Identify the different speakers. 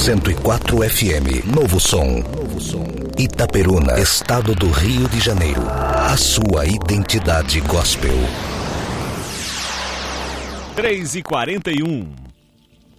Speaker 1: 104 FM, Novo Som. Itaperuna, Estado do Rio de Janeiro. A sua identidade gospel.
Speaker 2: 3h41.